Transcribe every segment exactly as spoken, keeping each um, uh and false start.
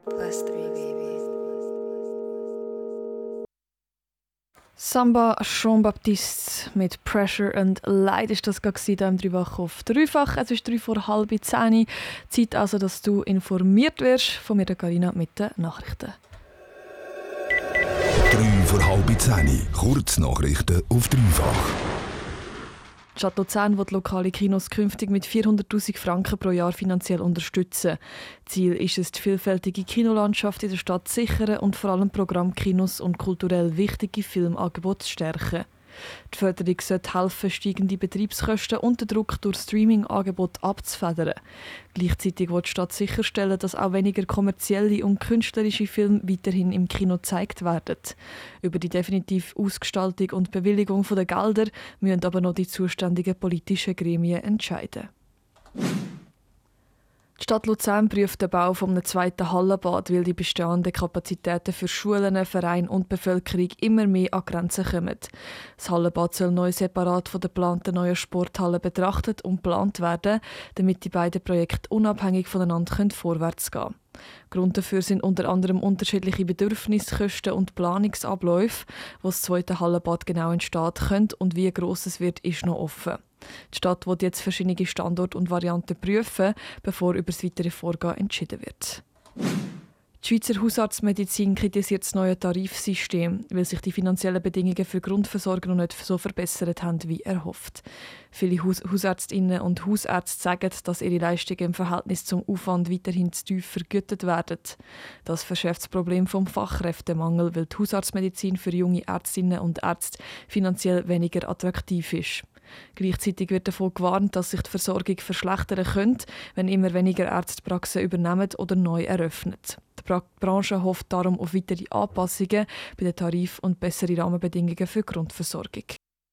Plus three, baby. Samba Jean-Baptiste mit Pressure and Light ist das gerade hier im Dreifach auf Dreifach. Es ist drei vor halb zehn. Zeit also, dass du informiert wirst von mir, Carina, mit den Nachrichten. drei vor halb zehn. Kurznachrichten auf Dreifach. Die Stadt Luzern will lokale Kinos künftig mit vierhunderttausend Franken pro Jahr finanziell unterstützen. Ziel ist es, die vielfältige Kinolandschaft in der Stadt zu sichern und vor allem Programmkinos und kulturell wichtige Filmangebote zu stärken. Die Förderung sollte helfen, steigende Betriebskosten und den Druck durch Streaming-Angebote abzufedern. Gleichzeitig will die Stadt sicherstellen, dass auch weniger kommerzielle und künstlerische Filme weiterhin im Kino gezeigt werden. Über die definitive Ausgestaltung und Bewilligung der Gelder müssen aber noch die zuständigen politischen Gremien entscheiden. Die Stadt Luzern prüft den Bau eines zweiten Hallenbad, weil die bestehenden Kapazitäten für Schulen, Vereine und Bevölkerung immer mehr an Grenzen kommen. Das Hallenbad soll neu separat von der geplanten neuen Sporthalle betrachtet und geplant werden, damit die beiden Projekte unabhängig voneinander vorwärts gehen können. Grund dafür sind unter anderem unterschiedliche Bedürfnisse, Kosten und Planungsabläufe. Wo das zweite Hallenbad genau entsteht könnte und wie gross es wird, ist noch offen. Die Stadt will jetzt verschiedene Standorte und Varianten prüfen, bevor über das weitere Vorgehen entschieden wird. Die Schweizer Hausarztmedizin kritisiert das neue Tarifsystem, weil sich die finanziellen Bedingungen für Grundversorger noch nicht so verbessert haben wie erhofft. Viele Haus- Hausärztinnen und Hausärzte sagen, dass ihre Leistungen im Verhältnis zum Aufwand weiterhin zu tief vergütet werden. Das verschärft das Problem vom Fachkräftemangel, weil die Hausarztmedizin für junge Ärztinnen und Ärzte finanziell weniger attraktiv ist. Gleichzeitig wird davon gewarnt, dass sich die Versorgung verschlechtern könnte, wenn immer weniger Ärzte Praxen übernehmen oder neu eröffnen. Die Bra- Branche hofft darum auf weitere Anpassungen bei den Tarifen und bessere Rahmenbedingungen für die Grundversorgung.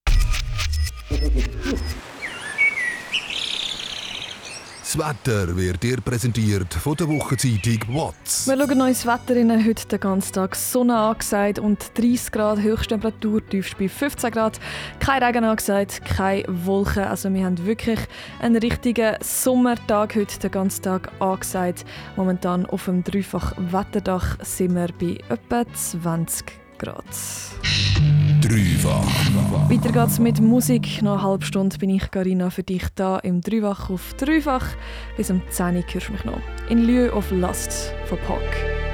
Das Wetter wird dir präsentiert von der Wochenzeitung «Watts». Wir schauen noch ins Wetter rein. Heute den ganzen Tag Sonne angesagt und dreißig Grad, Höchsttemperatur, tiefst bei fünfzehn Grad. Kein Regen angesagt, keine Wolken. Also wir haben wirklich einen richtigen Sommertag heute den ganzen Tag angesagt. Momentan auf dem Dreifach-Wetterdach sind wir bei etwa zwanzig Grad. Dreifach. Weiter geht's mit Musik. Noch eine halbe Stunde bin ich, Carina, für dich da im Dreifach auf Dreifach. Bis um zehn Uhr hörst du mich noch. In Lieu of Lust von P O C.